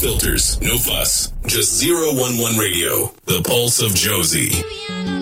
filters, no fuss. Just 011 Radio, the pulse of Josie.